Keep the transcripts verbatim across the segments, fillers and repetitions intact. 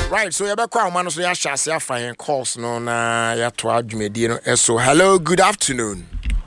Right, so you be kwa man so ya shase afa yen calls no na ya to adwumedie no. So hello, good afternoon.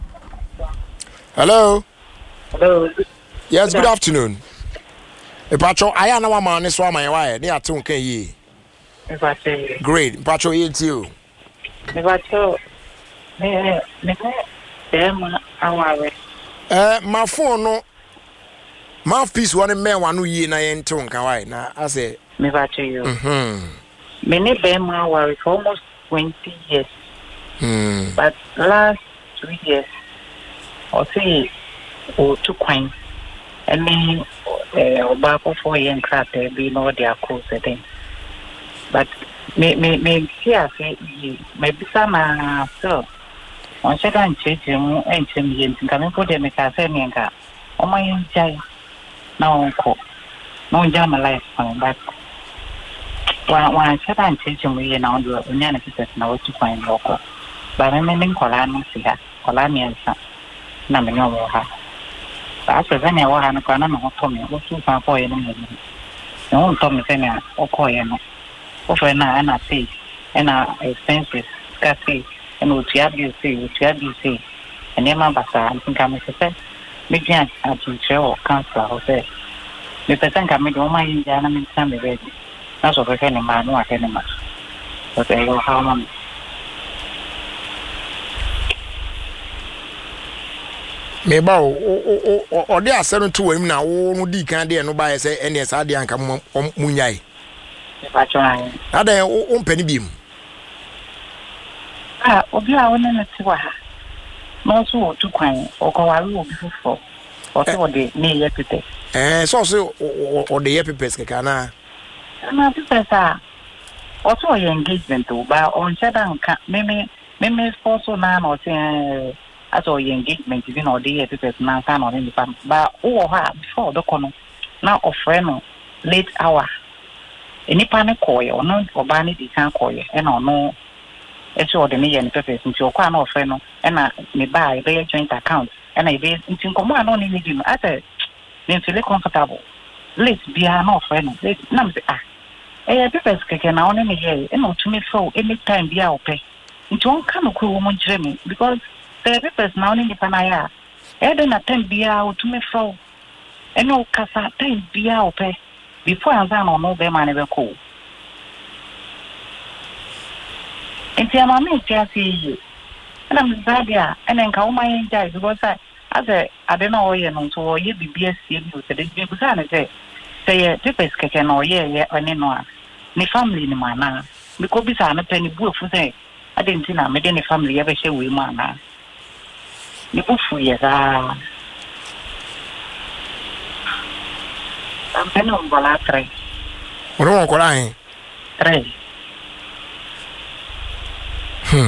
Hello. Hello. Yes, good afternoon. Pacho, aya na wa man so aman wa ne ate nkan yi. Pacho. Great. Pacho yi ti o. Pacho. Me me dem aware. Eh, my phone no mouthpiece one me one no yi na yen te nkan wa na I say me Pacho you. Mhm. Me ne dem aware for almost twenty years. Hmm. But last three years or say or two coins. And then uh back for yen craft be no their course then. But me me me here say maybe some uh so on second church mu enchem yen kan for them ka say me nka o my jai na onko no jam life but one one second church mu yen na do nya na pieces na what to find local but me me nkola no si ha kola me nsa na me no wo ha ba se zanya wa na kana no to me wo su fa ko yen no no to me se na o ko yen no o fa na na say na expenses ka say and what you have you say what you have you say and then my basa I think I'm say me gian a teacher or counselor or say me person ka me do my jana me sam me ready na so ka ni ma no aka ni ma but I go how man me ba o o o de asem to wam na wo no di kan de no ba ye say ene sa de anka munyai me ba try ada o mpani bi mu ah obi a wona na ti wa ha no so o tu kwan o ko wa ru obi fofo o so de me ye pete eh so so o de ye pepes ke kana na pete sa o so ye engagement o ba on chada nka me me me me for so na no se aso ye engagement bi na o de ye pepes na ka no ni pa ba o ha before do kono na ofre no late hour eni pa ne koye ono oba ne di kan koye e na ono it's all the million peppers into your quan offer no and me buy a joint account and I base into come on only need I said then feel comfortable. Let's be an offer no let's nam say ah eh peppers can now only here and not to me so anytime be out pay. Into one kind of cool woman dreaming because the peppers now in the panaya. Eh then attend be out to me so and no casa time be out pay before I am no be man ever cool. It's a moment to see you. And I'm glad, yeah, and then call my enjoy because I, as a, I don't know, you know, so you be B S C you said, because I say, say, Tippers can or yeah, yeah, or no, my family in my now, because I'm a penny booth for say, I didn't see I'm any family ever share with my now. You put for years, ah, I'm penny on Bolatre. What do you want Three. Hmm.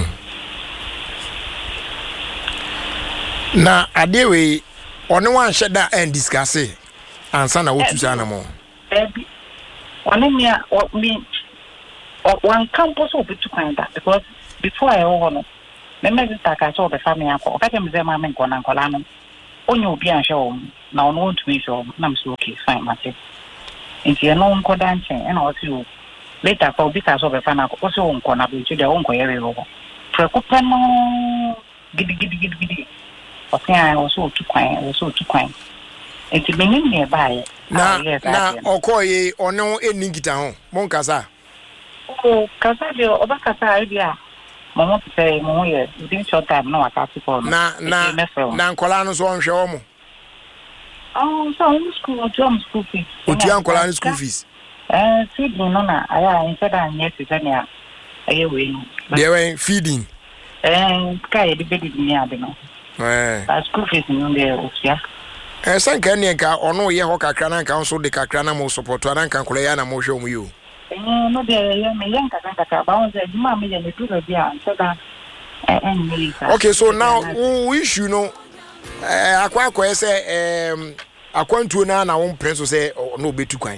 Na adewe one wan sheda and discuss it ansa na wotu sana mo ebi one me me one campus will be to find that because before I own me me just ka so be family akọ ka dem ze ma me nko na nkola no onye obi an show na ono want me show na me so okay fine mate nti no nko danche e na o ti o later for because of the final also nko na be to the nko yere ro prekupa no gidi gidi gidi gidi o kan also to kwan also to kwan enti benin ne bae na na okoye ono eni ngita ho mon kasa o kasa de oba kasa idea mo mo say mo ye within short time no aka for na na na nkola no so onhwe wo mo oh so school o jam school fees o tu nkola no school fees eh feeding no na aya instead an yes tania aye we they were feeding eh kai de bedi ni ade no eh a school fees no dey ofia eh sanka ne nka ono ye ho kakra na nka so de kakra na mo support na nka nkola ya na mo hwe mo yo eh no dey ye me yanka kanka ka ba on say ma me ye ne tu be a so that eh eh okay so now we issue no eh akwa akwa say em akwantuo na na wo mpre so say no betu kwan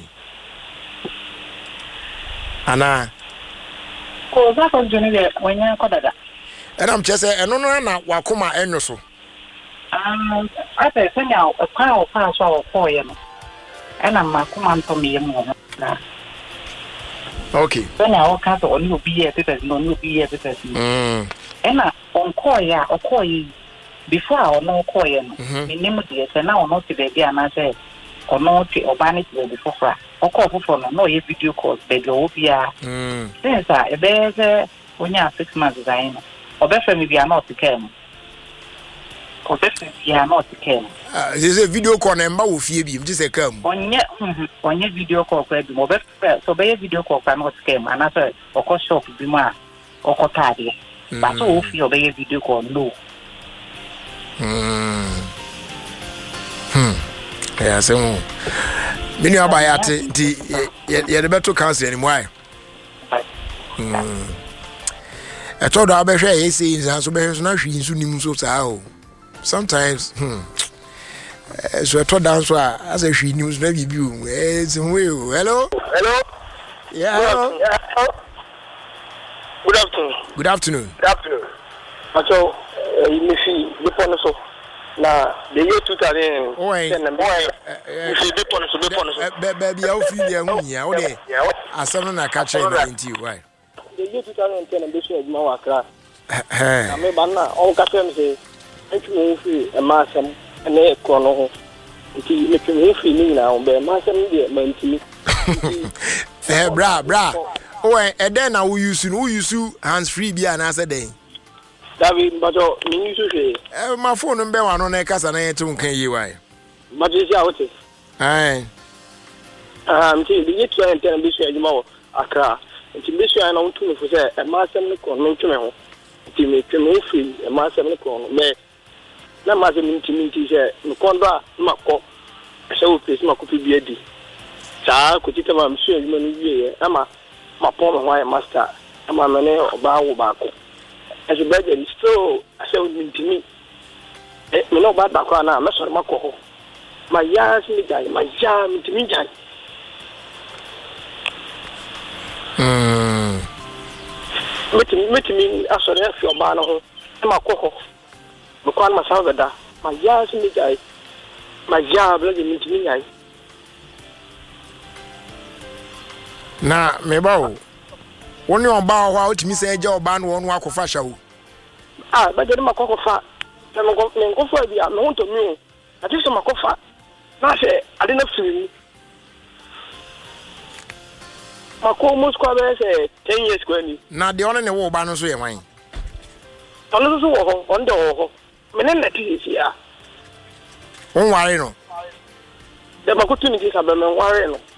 ana ko za ko jone be wanya ko daga enam chese eno no na wakoma enyo so um I say senya o kwa o pa so o ko ye no ena makoma nto me mo na Okay. When I walk out on you be a papers, no new be a papers. Mm. And on call ya or call you before or no call you. In name of the and now not to baby and I say or not or ban it before fry. Or call for no video calls, baby, or be a since I bears a when you are six months design. Or better maybe I'm not to come. Or better you are not to come. There's a video call number with you, just a come. On your on your video call, mobile so by a video call cannot scam, and after or cost shop be more or cotadi. But so if you obey a video call, no. Hmm. Hmm. Yeah, so many are by at the the better council anymore. Hmm. I told her, I bet she says, and so there's no she is soon so. Sometimes, hmm. So I told down so as a she news maybe you. It's will. Hello? Hello? Yeah. Hello. Good afternoon. Good afternoon. Good afternoon. So, you may see the ponso. Now, the year two thousand. Oh, I see the ponso, the ponso. Baby, I'll feel you. Yeah, okay. As someone I catch ninety. Why? The year two thousand ten ambition is more class. I may banna all customers say, thank you for a mass and a corner. Nti me twen fi ni na o be ma sem de manti eh bra bra o e den na wo use no wo use hands free bia na say den David bajo me use he eh ma phone mbe wa no na kasa na yetu nkan yi wai ma je sia wote ai ah nti de yetu en ten bi sia juma wo akra nti bi sia na untu me fo say e ma sem ne ko no ntwe me ho nti me twen me fi e ma sem ne ko no me na ma sem nti nti say me kondo a ma ko se wo pese ma ko pi bi adi saa ko tita ma msu adwuma no wie ama ma pon ma why master ama me ne oba wo ba ko as a budget is still say nti mi eh me no ba ba ko na me so ma ko ho ma ya si mi dai ma ja nti mi jai mm meti meti mi asore afi oba no ho ma ko ho mo ko ma sa da ma ya si mi dai ma ja bla de nti mi jai na me ba wo woni oba ho a otimi se eja oba no wonu akofa hya wo ah ba de ma kokofa na me ko me ko fa bia me ho to mi o ati so ma kofa na se ade na firi ma ko mo sko ba se ten years ko ni na de ono ne wo oba no so ye wan ono so wo ho on de wo ho me ne na ti si a won ware no de ma ko tu ni sa ba me ware no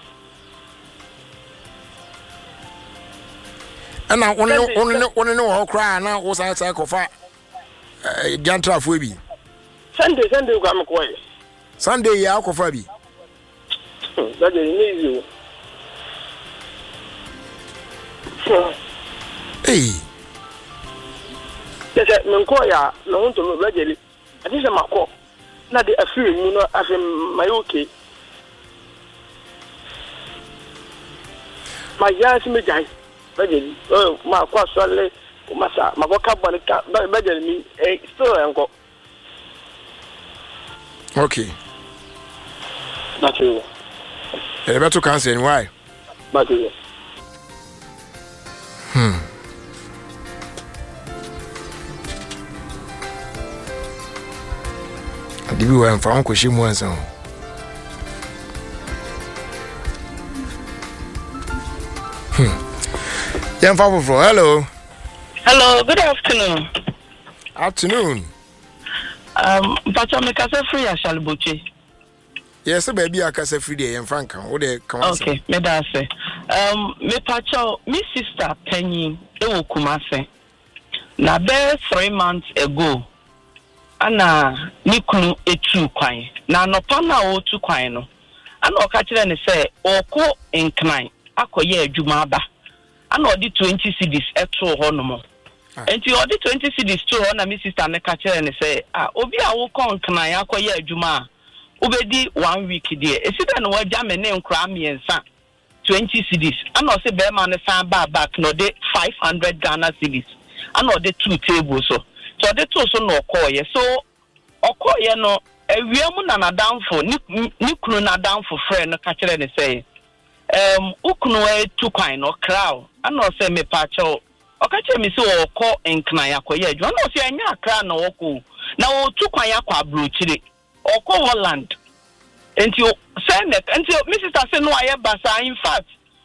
ana woni woni woni no ho kra na wo sa sa kofa eh jantra fo bi Sunday Sunday ko am ko e Sunday ya kofa bi da je ni zi eh Yes, men ko ya no hunto no lajeli ati se makọ na de afiri mu no afi mayoke ma ya si me jai lajeli oh ma kwa swale ma sa ma ko ka bani ka lajeli mi eh still enko okay that's it e beto cancel and why but it hmm Dibi wa mfa onko shimu ansa. Hmm. Yan fa foforo. Hello. Hello, good afternoon. Afternoon. Um, Pacha me kase free Ashalboche. Yes, baby akase free dey yan fa nkan. Wo dey kan. Okay, me da say. Um, me Pacha, me sister Penny e wo Kumase. Na be three months ago. Ana nikunu etu kwan na nopa na o tu kwan no ana o ka kire ne se okọ enkran akoye adwuma ba ana odi twenty cedis eto ho no mo enti odi twenty cedis to ho na me sister ne ka kire ne se ah obi a wo kọ enkran akoye adwuma obedi one week there esida no waja me ne nkra miensa twenty cedis ana o se be ma ne san ba back no de five hundred Ghana cedis ana o de two tables so so de to so no okoye so okoye no ewiam na nadamfo ni ni kunu nadamfo frɛ no ka kire ne sɛ um ukunu e tu kwan no kraw ana o se me pa cho o ka che me se o ko enkran yakoye adwuma na o se anya kra na o ko na o tu kwan yakwa abrochire o ko Holland enti o se ne enti me sister say no aye basa in fact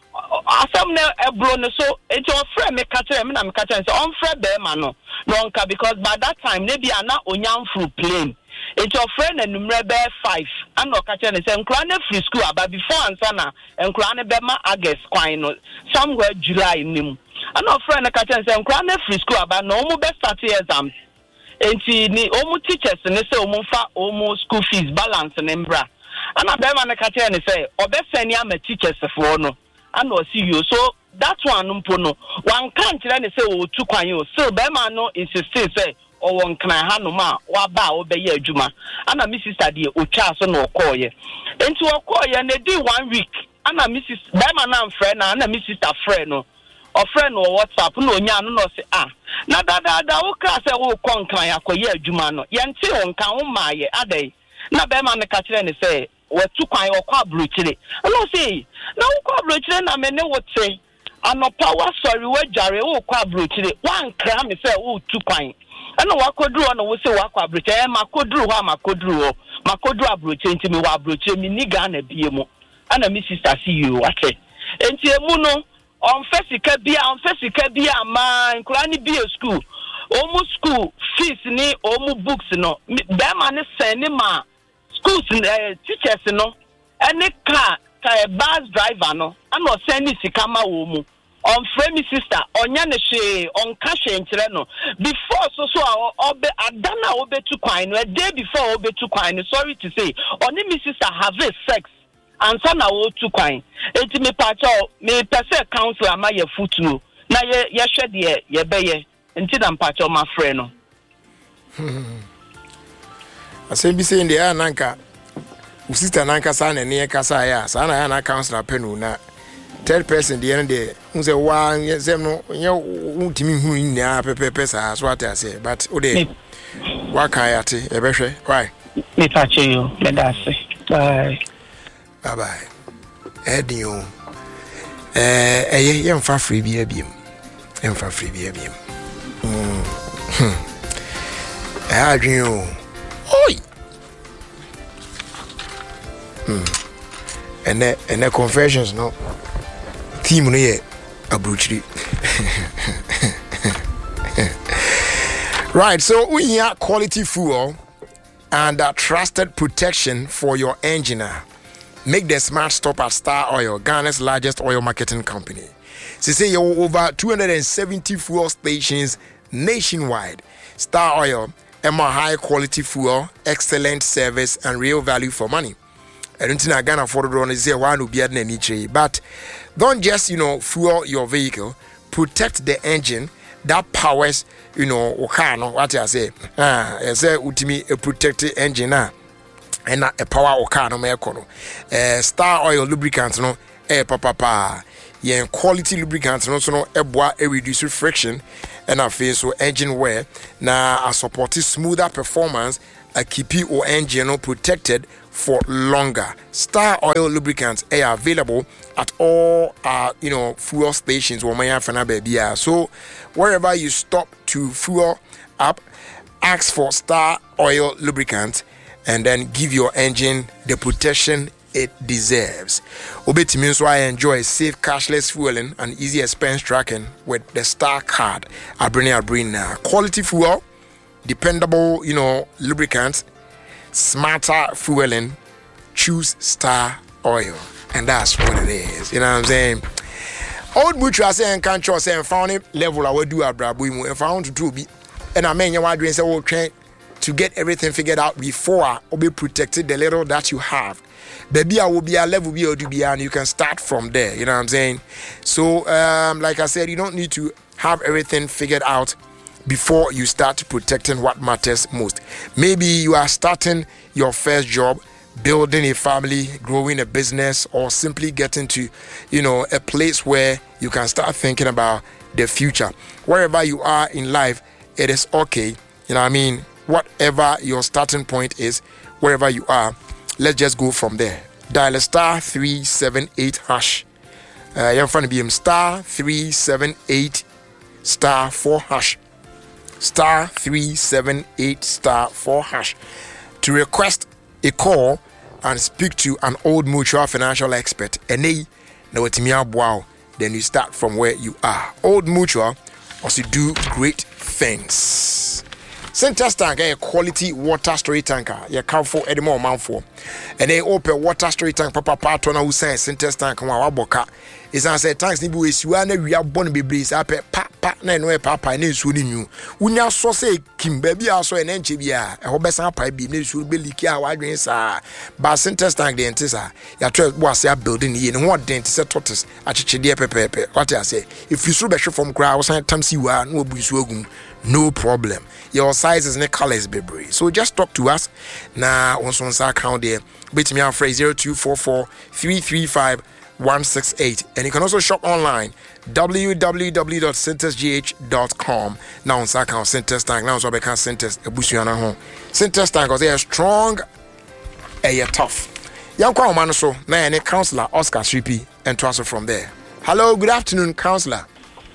asam na ebro no so enti o frɛ me ka che me na me ka che say on frɛ be ma no no nka because by that time maybe ana onyamfru plane it's your friend and number five. I'm not catching the same crown free school, but before and sana and crown bema August quine somewhere July nim. I'm not friend and catching the same crown free school, but no more best start exams. And see, ni almost teachers and they say almost almost school fees balance and embra. And I bet man catching and say, or best send yam teachers for no. I know see you. So that's one umpono. One can't then say, oh, two quine. So Bema no insist say. O won kan ha no ma wa ba o be ye adwuma ana mi sister de o twa so no call ye enti o call ye na di one week ana mi sister ba ma na friend na ana mi sister friend no o friend no WhatsApp no onya no no say ah na da da da o kra say wo kon kan yakoye adwuma no ye nti won kan wo ma ye adai na ba ma ne ka kire ne say we tu kwan o kwa brochire no say na wo kwa brochire na me ne wo te anopa wa sorry we jare wo kwa brochire wan kra me say wo tu kwan ana wakodru ona wo se wakwa abroche e makodru ho makodru ho makodru abroche enti me wa abroche mi ni Ghana bie mu ana mi sister see you ate enti emu no on fesika bia on fesika bia ma nkura ni bie school omu school fees ni omu books no be ma ne send ma schools eh, teachers no any car car bus driver no ana send ni sika ma wo mu on frame sister onya ne hwe on ka hwe nkire no before so so obe adana obe tu kwan no a day before obe tu kwan no sorry to say oni mi sister have sex and so na wo tu kwan enti me pa cho me pese council ama ye futuo na ye ye hwe de ye beye enti na pa cho ma frɛ no asem bi say ndi ya nanka u sister nanka sa na ne kasa ya sa na ya na council apenu na third person the end there unse wa yesem no nye untimi hu nya pepepe sa so ata say but o de wa kan ya te e behwe why me pache you let us say bye bye bye edio eh eh ye mfa free bi abiem mfa free bi abiem mm eh adwin o oi mm ene ene confessions no team no ye abrochiri right so we have quality fuel and uh, trusted protection for your engine. Make the smart stop at Star Oil, Ghana's largest oil marketing company. They say you over two hundred seventy fuel stations nationwide. Star Oil, a more high quality fuel, excellent service and real value for money. I don't think I can afford to run say one will be at any trade, but don't just, you know, fuel your vehicle, protect the engine that powers, you know, okano, what I say, ah, I say, ultimately a protected engine, ah, and a power okano, me ekono, eh, Star Oil lubricants, no, eh, papa, pa, yeah, quality lubricants, no, so no, a bois, a reduce friction, and a face so engine wear, na a support smoother performance, a keep your engine no protected for longer. Star Oil lubricants are available at all uh, you know, fuel stations. So wherever you stop to fuel up, ask for Star Oil lubricants and then give your engine the protection it deserves. Obeti means why I enjoy safe cashless fueling and easy expense tracking with the Star card. I bring I bring now quality fuel, dependable, you know, lubricants, smarter fueling. Choose Star Oil, and that's what it is. You know what I'm saying? Old mutual saying can't trust saying found it level I will do a brabu if I want to do be and I mean you want to say well trying to get everything figured out before or be protected the little that you have. Baby I will be a level be or do be and you can start from there. You know what I'm saying? So um like I said, you don't need to have everything figured out before you start protecting what matters most. Maybe you are starting your first job, building a family, growing a business, or simply getting to, you know, a place where you can start thinking about the future. Wherever you are in life, it is okay. You know what I mean? Whatever your starting point is, wherever you are, let's just go from there. Dial star three seven eight hash Uh, you're front of star three seven eight star four hash. Star three seven eight star four hash to request a call and speak to an Old Mutual financial expert. And they know what wow. Then you start from where you are. Old Mutual also do great things. Centers Tank, a quality water storage tanker. You count for any more amount for. And they open water storage tank. Papa Patona who says Centers Tank. Waboka. Is answer tanks. Nibu is you and we are born be breeze up. Pa pa na no papa and is wooing you. Unya so say Kim baby also an enchibia. A hobesa pipe be news will be leaky. Our dreams are. But Centers Tank the antissa. Your twelve was a building in what dentist a tortoise. A chichidia pepe. What I say. If you should be from crowds and times you are no buswogum. No problem. Your sizes and colors be brave. So just talk to us. Now on some account there. Beat me out phrase zero two four four three three five one six eight. And you can also shop online w w w dot centers g h dot com. Now on account Centers Tank. Now on account Centers Ebusiana home. Centers Tank because they are strong and you're tough. Young Kwao Manoso, now any councillor Oscar Sripi and transfer from there. Hello, good afternoon, councillor.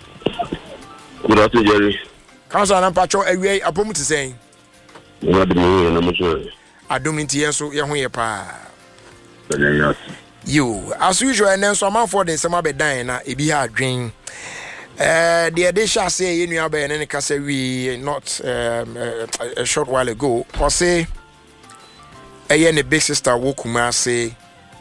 Good afternoon, Jerry. Councillor Nampacho, away a moment to say. What do you mean? I don't mean to answer your way, pa. Yes. You, as usual, and then some man for the summer be dying, it be hard dream. Uh, the addition say in your bed and any we not um, a, a short while ago, or say a yen big sister Wokuma say,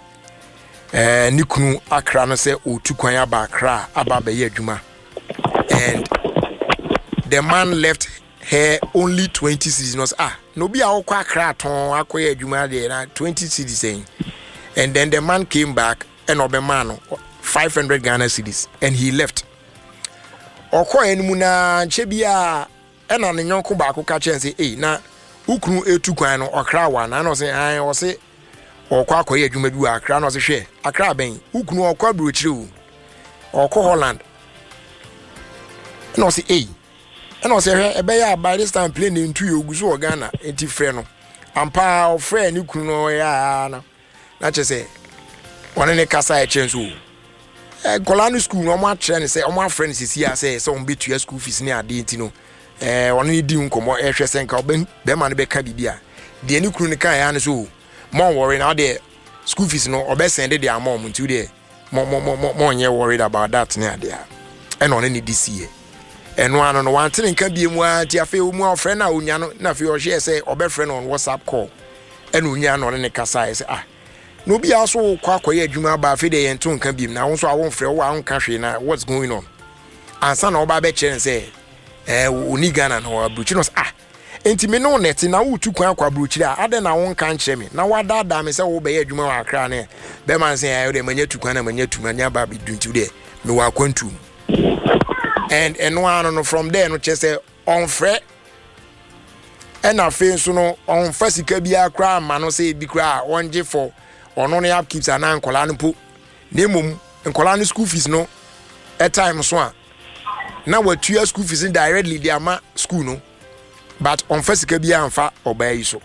uh, Nikunu Akra say, O Tukwanya Bakra, Ababe Juma. And the man left her only twenty cedis. Ah, no be our crack on Akoya Juma there, twenty cedis saying. And then the man came back and Obemano, five hundred Ghana cedis, and he left. Okoye Muna Chebia and on the Yonko Bako catch and say, hey, na Ukunu Etukwano or Krawan. I know say, I was say, or Kwakoya Juma do a crown or a share, a crabbing, Ukunu or Quabru or Co Holland. And I say, hey. And I say, by this time playing into you, Guzo Ghana, and Tifreno. And pa friend, you could know, ya. Not just say, one in a casa change. Colano school, no more train, say, oh, my friends is here, say, some bit to your school fees near Dintino. Eh, one you do come more air and carbon, them and be cabia. The new Kunika and so more worrying out there. School fees no, or best send it their mom to there. More, more, more, more, more, you're worried about that near there. And on any this year. And one on one thing can be more to feel more friend now, Unyano, na feel share say, or best friend on WhatsApp call. And Unyano on any casa say, ah, no be also quite quiet, Juma Bafide and Tun can be now, so I won't feel one country now, what's going on. And son of Babeche and say, eh, Unigana or Bruchinos, ah, ain't me no net in our two quanqua bruchia, I then I won't can't shame me. Now what that damn is obey Juma Crane. Beman say, I would mania to Quana mania to Mania Baby doing today. No, I can't to. And and one from there no say on fret and I feel so no on first bia cry man say bi cry one j for on only up keeps an uncle and put name and colony school fees no at time so now what two years school fees in directly their ma school no but on first bia and fa obey so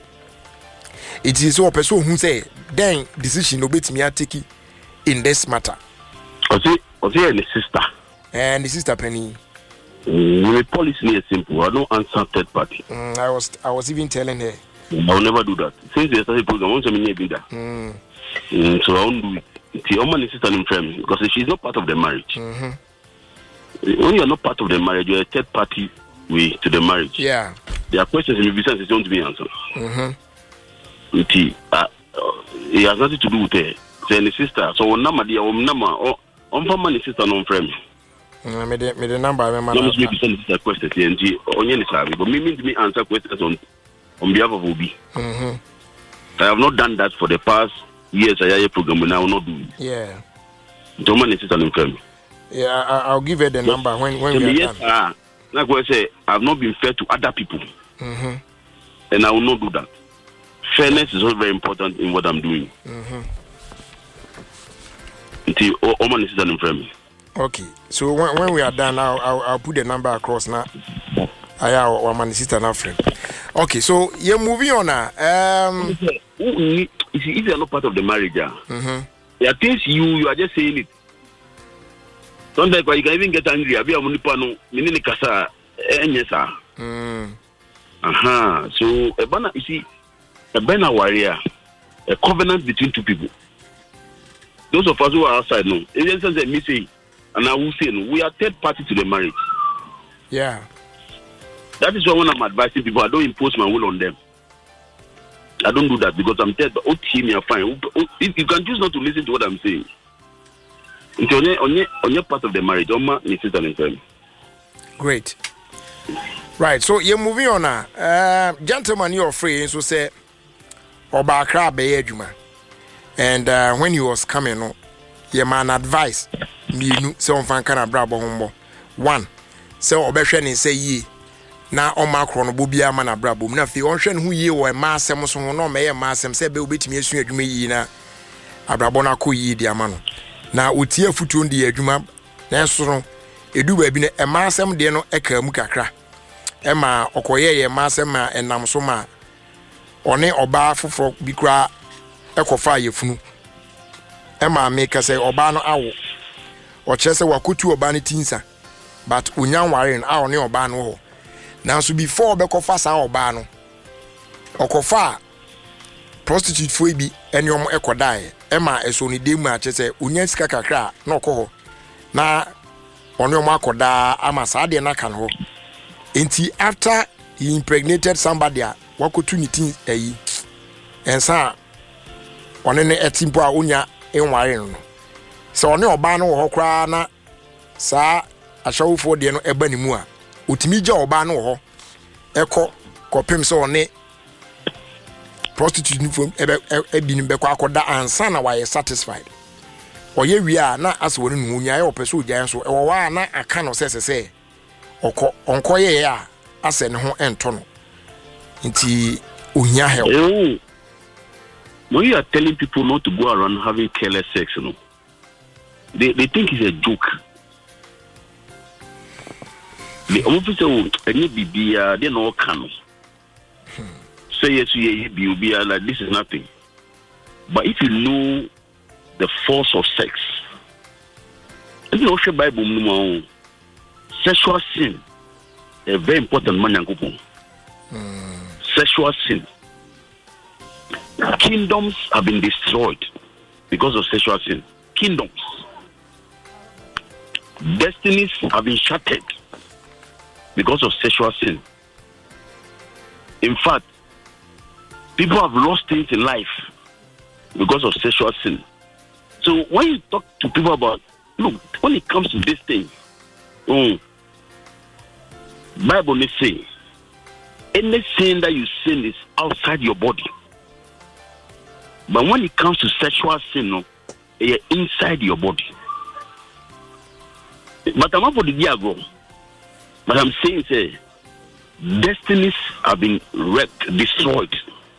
it is so person who say then decision no bit me take in this matter. Okay, okay, the sister. And the sister Penny. Mm, the policy is simple. I don't answer third party. Mm, I was I was even telling her. I will never do that. Since they started program, I want to be that. Mm. Mm, so I won't do it. The woman is sister in frame because she's not part of the marriage. Mm-hmm. When you are not part of the marriage, you are a third party way to the marriage. Yeah. There are questions in the business that don't be answered. Mm-hmm. It, uh, it has nothing to do with her. It's a sister. So one number, the one number, or on family sister non frame. I made the, made the number. I remember. Let me send this question. And only but me means me answer questions on on behalf of Obi. Mm-hmm. I have not done that for the past years. I have a program and I will not do it. Yeah. Don't mind sister non frame. Yeah, I, I'll give her the number when when we are yes, done. Ah, like I say, I have not been fair to other people, mm-hmm. and I will not do that. Fairness is also very important in what I'm doing. Mm-hmm. Until all my sisters in front. Okay, so when, when we are done, I'll, I'll I'll put the number across now. I have our sister now friend. Okay, so you're moving on now. Um, if you are not part of the marriage, mm-hmm. there are things you you are just saying it. Sometimes you can even get angry. I be a munipano, minini kasa, enyesa. Mm. Aha. So a banner, you see, a banner warrior, a covenant between two people. Those of us who are outside, no. Agents say me say, and I will say, no, we are third party to the marriage. Yeah. That is why when I'm advising people, I don't impose my will on them. I don't do that because I'm third. But oh, team, you're fine. You can choose not to listen to what I'm saying. It's on your, on your, on your part of the marriage. Great. Right. So you're moving on now. Uh, gentleman, you're free. So say, Oba Akra Beye Juma. And uh, when he was coming, no, your man advice me no say on fan kana brabo hombo. One, say obehwe ni say ye na o makro no bobia ma na brabo. Na fi on hwe ne hu ye wo ma asem so ho no me ye ma asem say be obetimi asu adwuma yi na abrabo na ko yi di ama no. Na otie futu ndi adwuma na so no edu ba bi ne e ma asem de no e ka mu kakra. E ma okoye ye ma asem ma enam so ma one oba foforo bi kura ekofa yefunu ema make say oba no awo o che say wakotu oba ne tinsa but unyan waren awo ne oba no ho na so before be kofa sa oba no okofa prostitute foi bi ene om ekodai ema eso ni demu a che say unyan sika kakra na okoho na one om akoda ama sa de na kan ho enti after he impregnated somebody a wakotu ni tin eyi ensa one ne etimpo a onya enware no se one oba no wo kra na sa ashawufo de no eba ni mu a otimi gya oba no wo eko kopem se one prostitute ni fo ebe ebi ni beko akoda ansa na wa satisfied oye wi a na ase woni no onya ye opese ogyan so ewo wa na aka no sese se okọ onkoye ye a ase ne ho ento no nti onya help. When you are telling people not to go around having careless sex, you know, they, they think it's a joke. The officer, any baby, they know can. Say yes, you be like this is nothing. But if you know the force of sex, you know, the Bible, sexual sin, a very important man. Sexual sin. Kingdoms have been destroyed because of sexual sin. Kingdoms. Destinies have been shattered because of sexual sin. In fact, people have lost things in life because of sexual sin. So when you talk to people about, look, when it comes to this thing, um, Bible may say, any sin that you sin is outside your body. But when it comes to sexual sin, no, it's inside your body. But I'm not for the diago. But I'm saying, say, destinies have been wrecked, destroyed.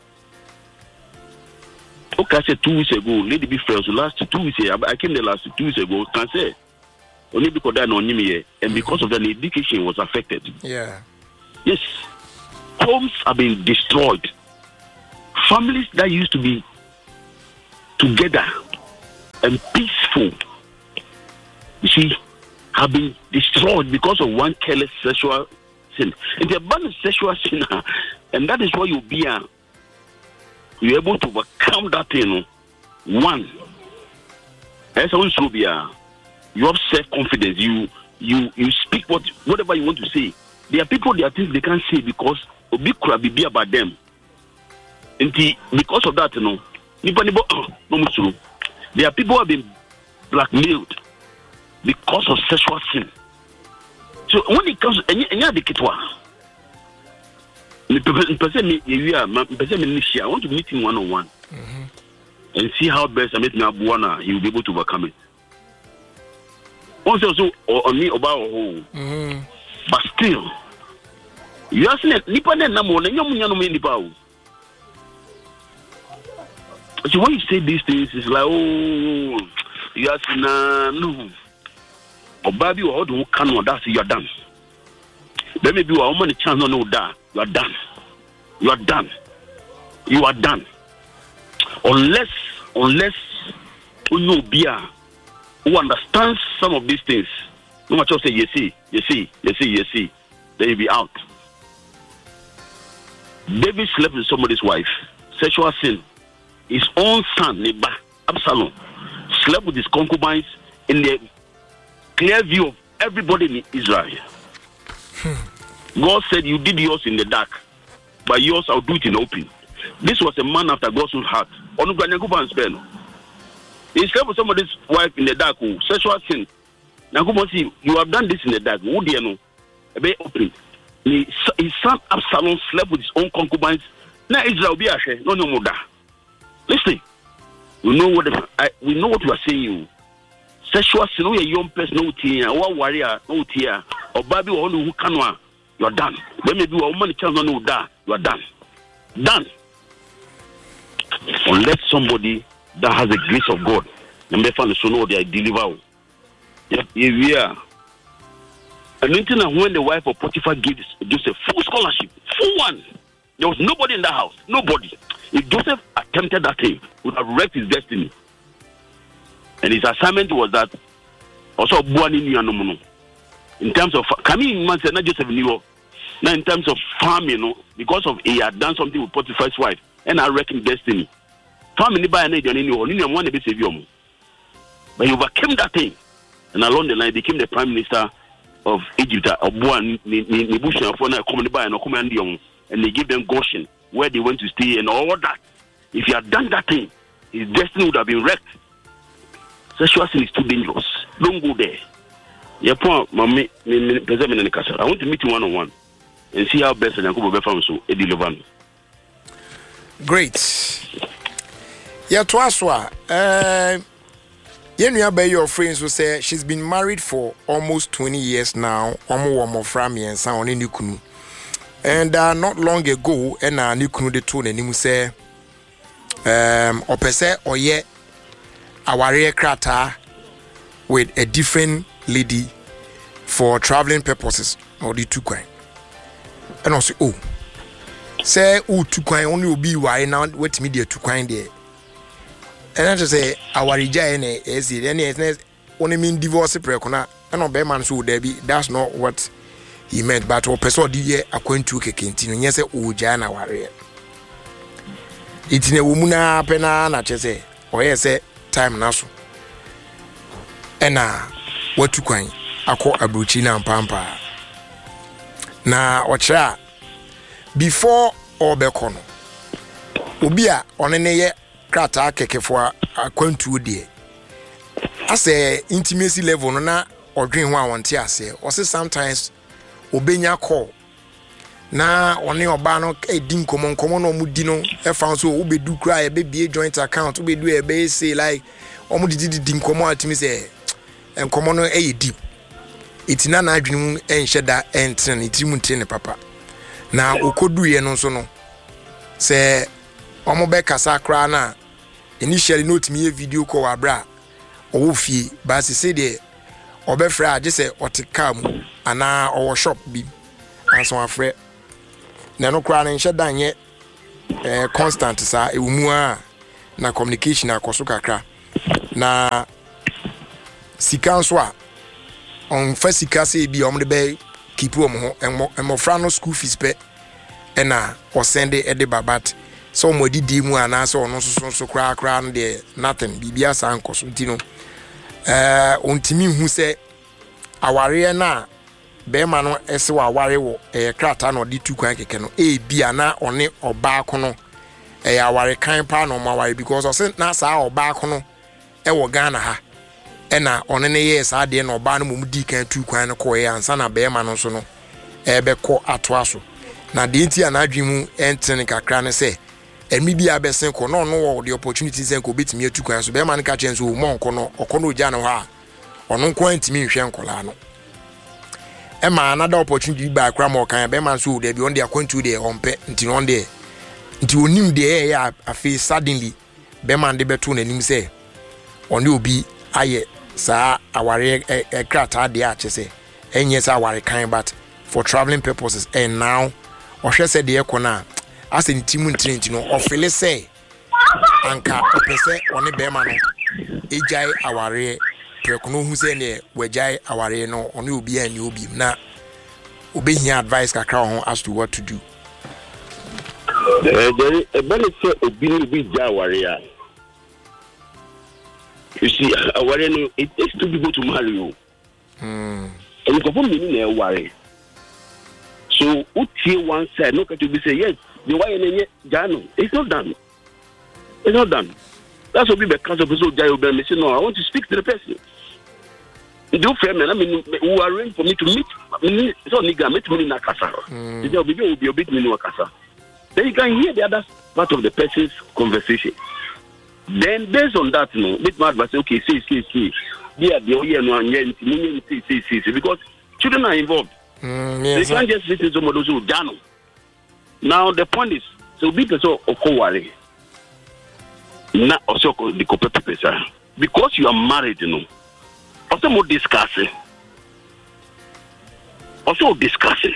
Okay, I said two weeks ago, Lady B Friends, last two weeks ago, I came there last two weeks ago, can say, only because I know me, and because of that, the education was affected. Yeah. Yes. Homes have been destroyed. Families that used to be together and peaceful, you see, have been destroyed because of one careless sexual sin. And the abundant sexual sin, and that is why you'll be uh, you're able to overcome that thing. One, as always will be uh, you have self-confidence. You you you speak what whatever you want to say. There are people, there are things they can't say because obi could be about them. And the, because of that, you know, there are people who have been blackmailed because of sexual sin. So when it comes to any any other kitwa, I want to meet him one on one and see how best I meet Nabuana, he will be able to overcome it. Also, also on me about mm-hmm. But still, you are saying Nipa Namo, and you Nipa. So when you say these things, it's like, oh, you are saying, no. Or baby, or who can that's you are done. There may be a woman chance no know that you are done. You are done. You are done. Unless, unless you know beer, who understands some of these things, no matter what say, you see, you see, you see, you see, then you'll be out. David slept with somebody's wife, sexual sin. His own son, Neba, Absalom, slept with his concubines in the clear view of everybody in Israel. Hmm. God said, you did yours in the dark, but yours I'll do it in open. This was a man after God's own heart. He slept with somebody's wife in the dark, sexual sin. Now, you have done this in the dark. Who do you know? A bit open. His son Absalom slept with his own concubines. Now Israel be ashe. No, no more. Listen, we know what the, I, we know what we are saying. You sexual sin. No, a young person, no tea, or warrior, no tea, or baby, or who can one. You are done. When maybe a woman chance no da, you are done. Done. Unless somebody that has the grace of God, and they find the know they are delivered. Yeah, yeah. And when the wife of Potiphar gives Joseph full scholarship, full one, there was nobody in the house, nobody. If Joseph attempted that thing, he would have wrecked his destiny. And his assignment was that also in terms of coming man said not Joseph knew. Now in terms of farming, you know, because of he had done something with Potiphar's wife, and I wrecked his destiny. Family by an agent, one to save you. But he overcame that thing, and along the line became the prime minister of Egypt, of Buan, Nebuchadnezzar, for now coming by and command, and they gave them Goshen, where they went to stay, and all that. If he had done that thing, his destiny would have been wrecked. Sexual sin is too dangerous. Don't go there. Yeah, poor mommy, present in the castle. I want to meet you one on one and see how best and I could be found so a deliver. Great. Yeah, Twaswa. Uh, Yenua by your friends who say she's been married for almost twenty years now. Omo omo frami and sound in Nukunu. And uh, not long ago, and uh, Nukunu de tone and him say, um, opese or ye aware krata with a different lady for traveling purposes or the two coin. And also, oh, say, oh, two coin only will be why now wait me there two coin there. And I just say, our reject is it any only mean divorce precona and no bear man so there be that's not what he meant, but or person the year according to continue. Yes, oh, Jana warrior. It's in a woman pena, not just say, or yes, time naso. And now, what to coin? I call a bruchina and pampa. Now, watch that before or becono. Ubia on any year crata keke for a quantu dear. I say intimacy level na or dream one one tear say, or say sometimes obenya call. Na one your bano a dim common common or mudino, a found so ube do cry a baby joint account, ube do a base say like almost did dim common to me say, and common a deep. It's not a dream and shed that entering it in papa. Now, o could do ye no so no. Say, Omobeka Sakrana initially note me a video call abra or fee, but she said, or befra just say, or to come and now or shop be. And so I'm afraid. No crying shut down yet. Constant, sir, it will move na communication na kosuka kra. Na sikanswa on fasika say bi om de be keep wo ho emo fra no school fees pe e na o send e de babat so mo didi mu ana so no so so kra kra no de nothing bibia san koso ntino eh ontimi hu se aware na be ma no ese wa aware wo e krata no de tu kwan keke no e bia na one oba ko no e aware kan pa no ma aware because o se na sa oba ko no e wo Ghana ha ena one ne yes ade na oba no mum di kan tu kwan no ko e ansa na be ma no so no e be ko atoa so na de nti anadwemu enten kakra ne se emi bia be sen ko no no wo the opportunities en ko betimi atu kwan so be ma no ka chen so mo nko no okono oja no ha ono nko antimi nhwe nkola no e ma another opportunity ba akra mo kan be ma so de bi on de akwantu de ompe nti on de nti onim de e ya afi suddenly be ma de beto na nim se oni obi aye sa aware e krata de a chese enye sa aware kan but for traveling purposes and now ohwe se de ekona ase ntimu ntinti no ofele se anka opese oni be ma no ejai aware prekono hu say ne wajai aware no ono obi ani obi na obi here advice kakra ho as to what to do. Eh there e bele say obi ni obi ja aware ya. You see aware no it takes two people to marry you. Hmm. And you go for me na aware. So utie one side no can to be say yes the why any jano it's not done. It's not done. That's what people can't so Jayo Ben say no I want to speak to the person. Do friend I mean who arrange for me to meet me so nigga meet me in Akasa. Mm. Will be will be a bit me in Akasa. Then you can hear the other part of the person's conversation. Then based on that, no, bit my advice okay, say say say. Yeah, the oh yeah no and say say say because children are involved. Mm, yes, they can't just listen to somebody who done. Now the point is so be person okoware. Na also the competitor because you are married, you know. Also more discussing. Also discussing.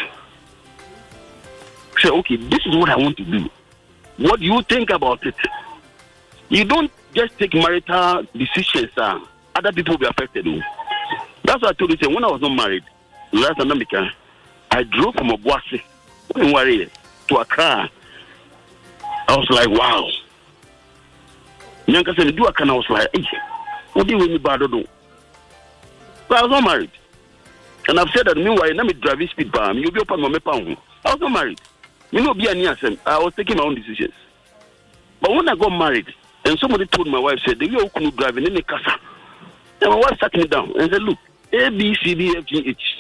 Say, okay, this is what I want to do. What do you think about it? You don't just take marital decisions. Uh, other people will be affected. That's what I told you. Say, when I was not married, last America, I drove from Obuasi to Accra. I was like, wow. Nyanka said, do Accra. I was like, hey, what do you mean by do? But I was not married. And I've said that meanwhile, let me drive speed bar. You'll be open my pound. I was not married. You know, be a I was taking my own decisions. But when I got married, and somebody told my wife, said, the way you couldn't drive in any casa. And my wife sat me down and said, look, A, B, C, D, F, G, H.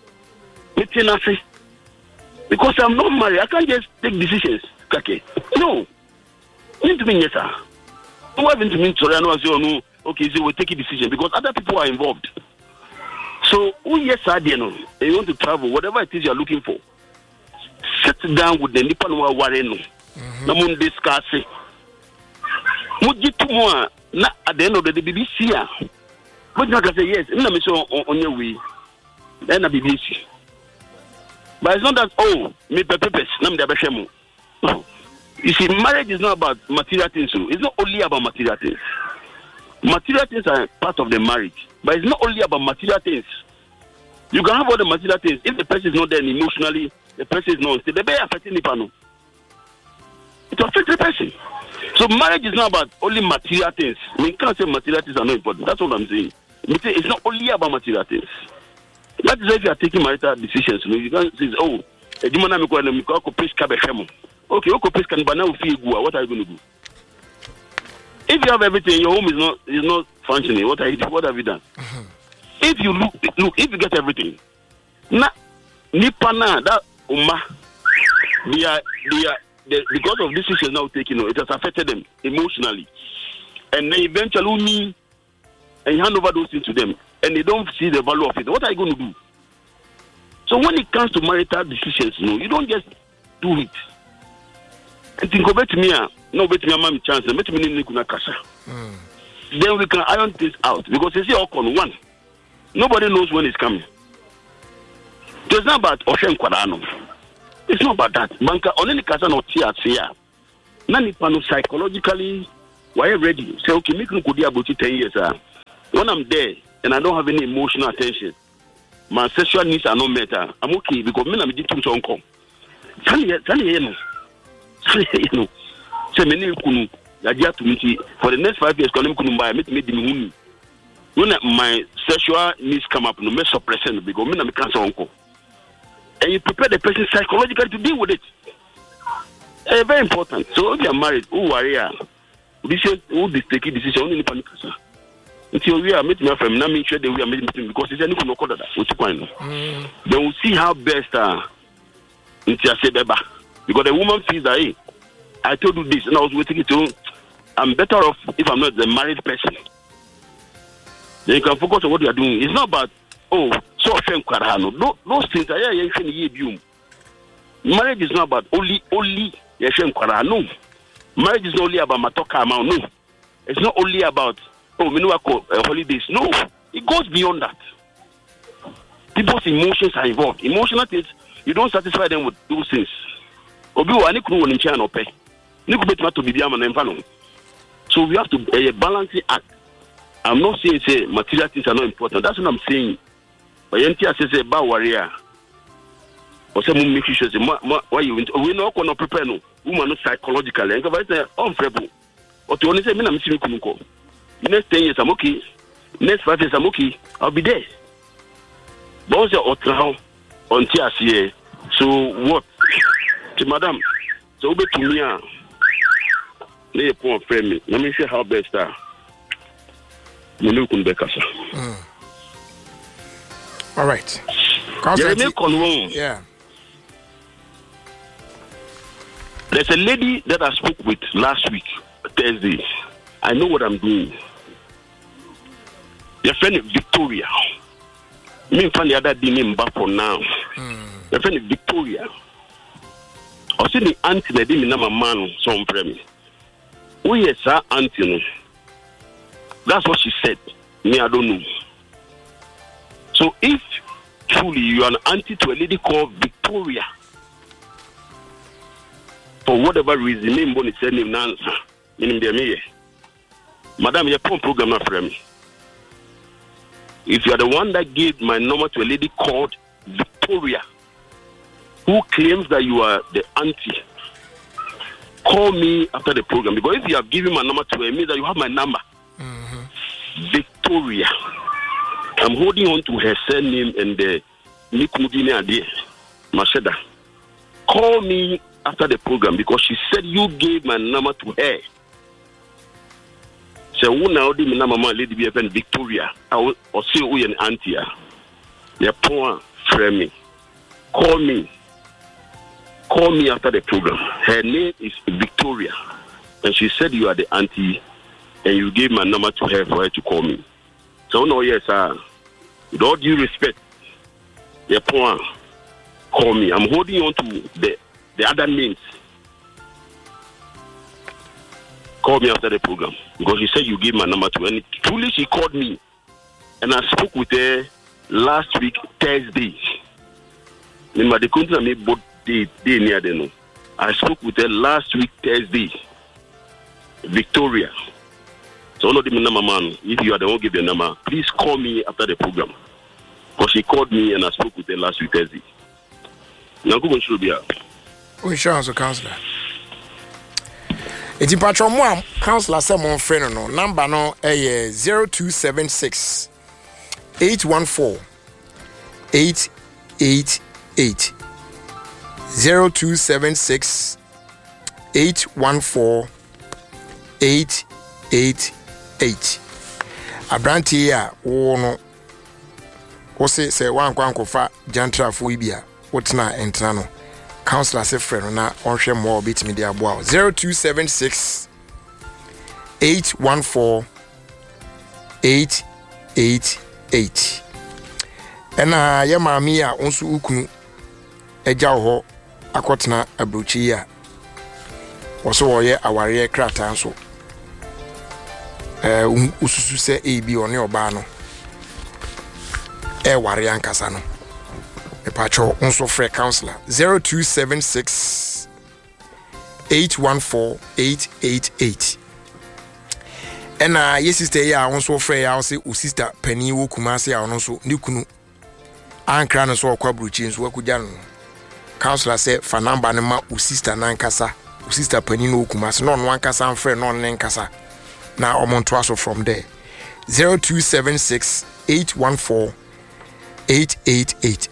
Because I'm not married, I can't just take decisions. Okay. No. You need to mean yes, sir. No one to mean sorry, I know, no. Okay, so we'll take a decision because other people are involved. So, oh yes, I do know. You want to travel, whatever it is you're looking for. Sit down with the Nippon Wareno. Namun discuss it. Muji tomorrow, not at the end of the B B C. But you can say yes, I'm not on your way. Then a B B C. But it's not that, oh, me purpose, nam de abeshemu. No. You see, marriage is not about material things. It's not only about material things. Material things are part of the marriage, but it's not only about material things. You can have all the material things. If the person is not there emotionally, the person is not. They may affect the panel. It affects the person. So marriage is not about only material things. I mean, can't say material things are not important. That's what I'm saying. It's not only about material things. That is if you are taking marital decisions. You know, you can't say, oh, okay, okay, what are you going to do? If you have everything, your home is not is not functioning. What are you what have you done? Mm-hmm. If you look look, if you get everything, na nipana that umma, they are they are they, because of this decision now taking, you know, it has affected them emotionally, and then eventually and you hand over those things to them, and they don't see the value of it. What are you going to do? So when it comes to marital decisions, you know, you don't just do it. I think about me. No, bet me a chance. Bet me ni kuna kasa. Then we can iron this out because you see all on one. Nobody knows when it's coming. It's not about Oshem Kwadano. It's not about that. Banka only kasa no tia tia. Nani pano psychologically, why are you ready? Say okay, make me kudi about ten years. Uh. When I'm there and I don't have any emotional attention, my sexual needs are not met. Uh. I'm okay because me na me jitu so unko. Sani sani you know. Sani you know. For the next five years, when my sexual needs come up, no matter suppressing because me na me cancer uncle, and you prepare the person psychologically to deal with it. It's very important. So if you are married, who are you? This is who is taking decision only in panic. Until we are meeting my friend, not make sure that we are meeting because it's anything no call that. Then we'll see how best. Uh, because the woman feels that hey, I told you this, and I was waiting it to. I'm better off if I'm not the married person. Then you can focus on what you are doing. It's not about oh, so offend Kwarano. Those things are yeah, yeah, marriage is not about only only Yeshem Kwarano. Marriage is not only about Matoka amount. No, it's not only about oh, Minuako uh, holidays. No, it goes beyond that. People's emotions are involved. Emotional things, you don't satisfy them with those things. Obi wa ni kunu woni ncha na ope. Ni ku betima to bibia ma na mfa no. So we have to uh, balance it act. I'm not saying say material things are not important. That's what I'm saying. But you say say ba warrior. Or say make sure say why you we no no prepare no. Woman no psychologically. And if I say unfavorable. Or to only say me na me see me ko. Next ten years I'm okay. Next five years I'm okay. I'll be there. But once you're out on T S C, so what? To madam, so be to me. Lay upon friend me. Let me see how best are. You know, can be casa. All right. Yeah. There's a lady that I spoke with last week, Thursday. I know what I'm doing. Your friend is Victoria. Me find the other name back for now. Mm. Your friend is Victoria. I see the auntie that didn't know my man some friend. Oh yes, sir, auntie. That's what she said. Me, I don't know. So if truly you are an auntie to a lady called Victoria, for whatever reason, name bonus said name answer. Meaning they me. Madam, your phone program not for me. If you are the one that gave my number to a lady called Victoria, who claims that you are the auntie, call me after the program. Because if you have given my number to her, it means that you have my number. Mm-hmm. Victoria. I'm holding on to her surname and the Nikumudine Ade, Masheda. Call me after the program because she said you gave my number to her. So who now did my number lady be even Victoria? I will say we an auntie. Your poor friend me. Call me. Call me after the program. Her name is Victoria. And she said you are the auntie and you gave my number to her for her to call me. So no, yes, sir. With all due respect, your point, call me. I'm holding on to the the other names. Call me after the program because she said you gave my number to her. And truly, she called me, and I spoke with her last week Thursday. In my country, I made both day day near the I spoke with her last week Thursday. Victoria. So all of them number man, if you are the one give your number, please call me after the program. Because she called me and I spoke with her last week Thursday. Now go on should be out. We sure as a counselor. It's in patron one counselor some friend no number no a zero two seven six eight one four eight eight eight zero two seven six eight one four eight eight eight. Abranti ya wo no wo se se wan kwan kofa jantra fo ibia wotna entra no counselor se frɛ na onhwɛ mo obetimi dia boa zero two seven six eight one four eight eight eight. Ena ye maami a onso ukunu agya ho akotena abrochi ya wo so wo ye aware krata nso eh ususu se ebi one oba no e ware ankasa no e pacho onso frɛ counselor zero two seven six eight one four eight eight eight. Ena ye sister ya onso frɛ ya se o sister pani wo kumase ya onso ni kunu ankra no so okwa bruchi nso akugya no counselor say fa number ne ma o sister nankasa o sister pani no kumase no no ankasa amfrɛ no ne nkasa. Now I'm on Twasso from there. zero two seven six eight one four eight eight eight.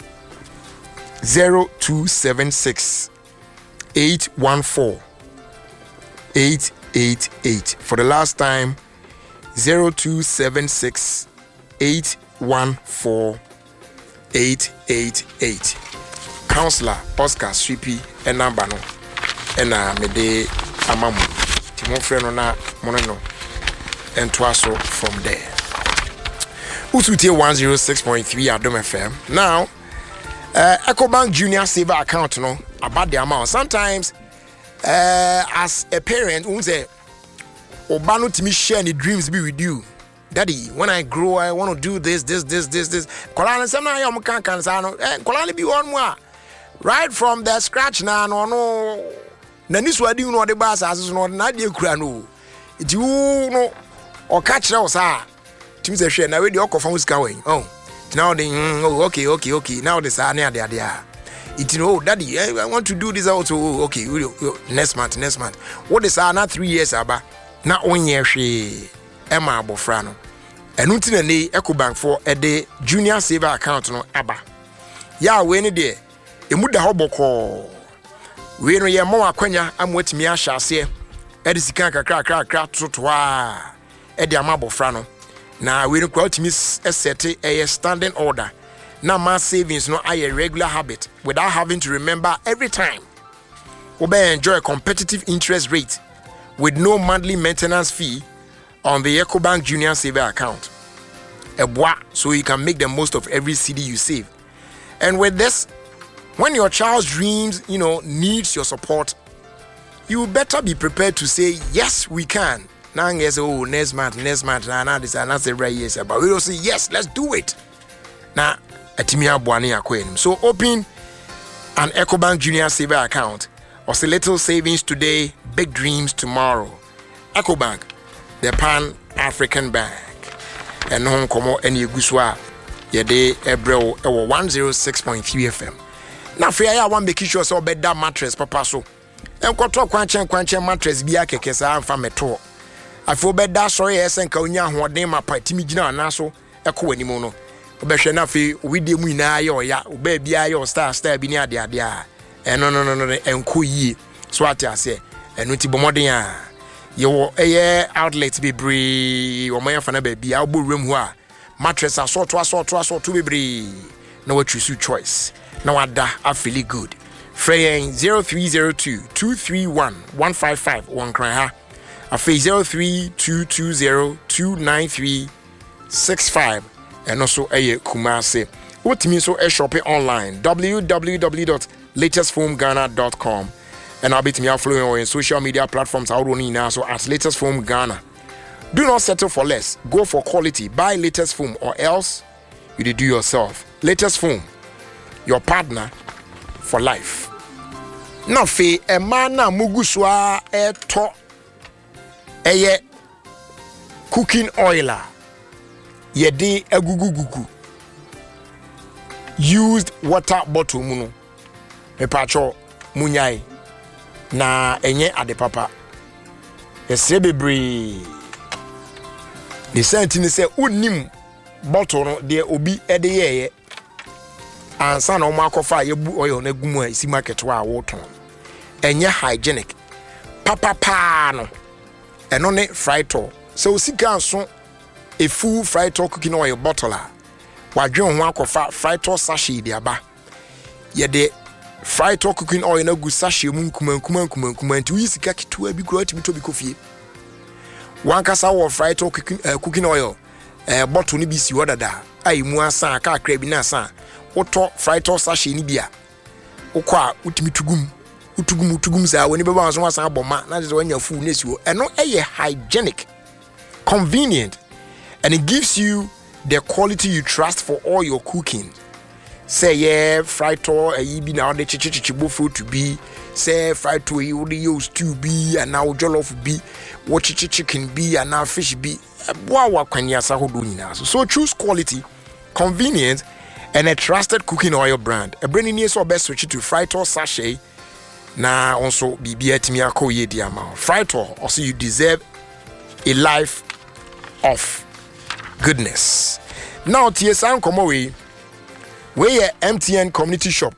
zero two seven six eight one four eight eight eight. For the last time, zero two seven six eight one four eight eight eight. Counselor Oscar Sweepy and Nambano. And uh, Mede Amamu. Mon friend on that mono and Twasso from there. Usuti one zero six point three Adom F M. Now, uh, EcoBank Junior Saver account no about the amount. Sometimes, uh, as a parent, we say, "Obano to me share any dreams be with you, Daddy. When I grow, I want to do this, this, this, this, this." Kolani say na yam kan kan sa no. Eh, kolani be one more. Right from the scratch now, no no. Na ni swadi no de ba asase no na de kura no iti wo no or catch us ah teams a share now we the okọ from going oh now the oh okay okay okay now this are near there there it you know daddy I want to do this also oh, okay next month next month what is our not three years aba na onye hwe ema abofra no enu ti na ne Ecobank for e de junior saver account no aba ya we ne de emu da hoboko we no ye mo akwanya amwatimi ahya ase e de sika kakra kakra kakra totoa e de ama abofra no na we no kwa otimi set a standing order na mass savings no a regular habit without having to remember every time. We enjoy a competitive interest rate with no monthly maintenance fee on the Ecobank Junior Saver account. A bois, so you can make the most of every C D you save. And with this, when your child's dreams, you know, needs your support, you better be prepared to say, yes, we can. Now, yes, oh, next month, next month, now this and that's every year. But we will say, yes, let's do it. Now, so open an Ecobank Junior Saver account or say little savings today, big dreams tomorrow. Ecobank, the Pan-African Bank. And home komo any guswa yede ebro e one oh six point three F M. Now for ya one make sure so bed that mattress papa so. Enkoto kwanchen kwanchen mattress bia keke sa amfa meto. Afo bed that sorry esen ka onya hoden mapa timi gina na so ekọ wanimu no. Obehwe na fe widie mu ina ya oya oba bia ya star star bi ni ade ade a. Eno no no no enko yi so ate ase. Eno ti bomoden a yo eye outlet be bree o man fa na ba bia obo room ho a mattress asort asort asort to be bree na what choose choice na wada I feel good. Frey zero three zero two two three one one five five one cry ha afi zero three two two zero two nine three six five and also eye Kumase. What means so e shop online w w w dot latest foam ghana dot com. And I'll be to me following on social media platforms out on now so at Latest Foam Ghana. Do not settle for less. Go for quality. Buy Latest Foam or else you do yourself. Latest Foam, your partner for life. Now fe e mana muguswa e to eye cooking oil ye de agugugugu used water bottle muno me pacho munyai na enye ade papa esre bebre the sentence say unim bottle no de obi ede yeye ansa na o makofa yebu oil na gumu a isi market wa woton enye hygienic papa pa no eno ne frito so osika so a full frito cooking oil bottle a wadwen ho akofa frito sachet de aba ye de fried or cooking oil na gu sachet mu nkuma nkuma nkuma nkuma nti wisika kitua bi kura timi to bi kofie wan kasa wo fried or cooking, uh, cooking oil eh uh, bottle ni bi si odada ai mu asa aka akra bi na asa woto fried or sachet ni bia ukwa utimi tugum utugum utugum za woni beba wanso asa aboma na je wanya fu na siwo eno eye hygienic, convenient, and it gives you the quality you trust for all your cooking. Say yeah, fried to a yibi now the chichichichibo food to be. Say fried to you the used to be and now jollof be. What chicken be and now fish be. Wow, can you say so choose quality, convenience, and a trusted cooking oil brand. A brand new so best switch to fried to sachet. Now also be be at me a ko ye diama. Fried to also you deserve a life of goodness. Now T S A come away. We M T N community shop.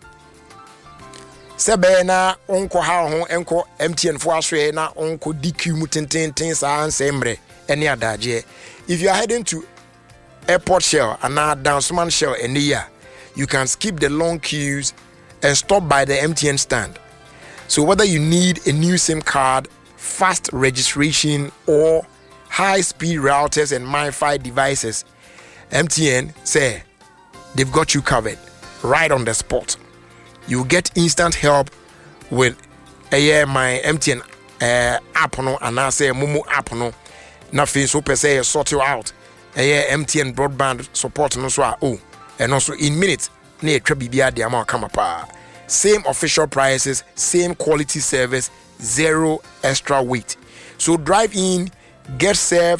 Sebe na onko ha ho enko M T N fo ahwe na onko D Q mu tententen sa ansemre ene adaje. If you are heading to Airport Shell and now Downsman Shell in the year, you can skip the long queues and stop by the M T N stand. So whether you need a new SIM card, fast registration, or high-speed routers and MiFi devices, M T N say they've got you covered right on the spot. You get instant help with uh, yeah, my M T N uh, app no, and I say Momo app no. Nothing so per se sort you out. Uh, yeah, M T N broadband support no so oh, and also in minutes near Trebibia the amount come up. Same official prices, same quality service, zero extra wait. So drive in, get served,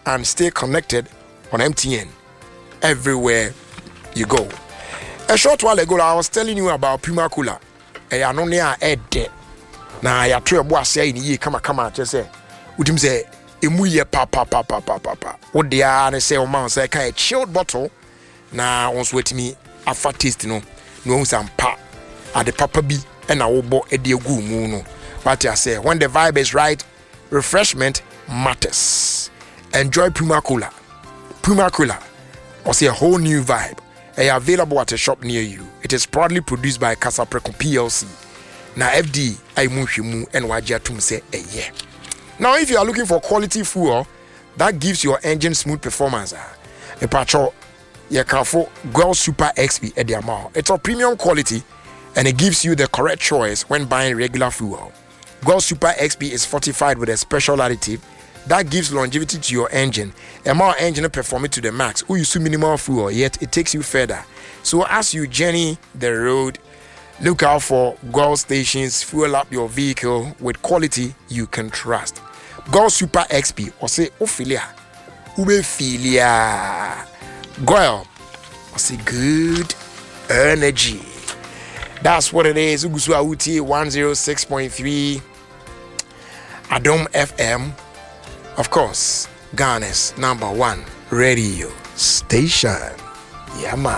and stay connected on M T N everywhere you go. A short while ago, I was telling you about Puma Cooler. I know near Ed. Now I try to say in ye come come just say, would him say, Emuye papa papa papa papa. What they are and say, oh man, say, kind of chilled bottle. Now once with me, a fat taste, no, no, some pa at the papa be and I will bo a dear goo moon. What I say, when the vibe is right, refreshment matters. Enjoy Puma Cooler. Puma Cooler, or see a whole new vibe. They are available at a shop near you. It is proudly produced by Casa Preco P L C. Now F D I Mushimu and Wajatum say a year. Now if you are looking for quality fuel that gives your engine smooth performance, a patrol you can for Gold Super X P at the amount. It's a premium quality and it gives you the correct choice when buying regular fuel. Gold Super X P is fortified with a special additive that gives longevity to your engine. A more engine perform it to the max. Who use minimal fuel, yet it takes you further. So as you journey the road, look out for Gold stations. Fuel up your vehicle with quality you can trust. Gold Super X P or say Ophelia, Ubephilia. Gold or say good energy. That's what it is. Ugusua Uti one oh six point three Adom F M. Of course, Ghana's number one radio station. Yeah, man.